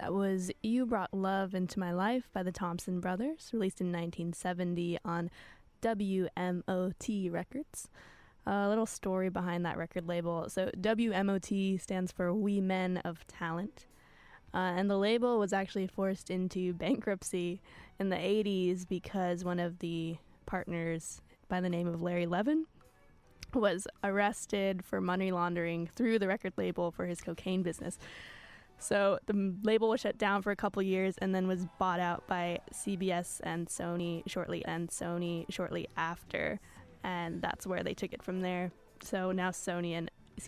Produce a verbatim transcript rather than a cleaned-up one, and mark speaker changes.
Speaker 1: That was You Brought Love Into My Life by the Thompson Brothers, released in nineteen seventy on W M O T Records. A little story behind that record label. So W M O T stands for We Men of Talent. Uh, and the label was actually forced into bankruptcy in the eighties because one of the partners by the name of Larry Levin was arrested for money laundering through the record label for his cocaine business. So the label was shut down for a couple years and then was bought out by C B S and Sony shortly and Sony shortly after. And that's where they took it from there. So now Sony and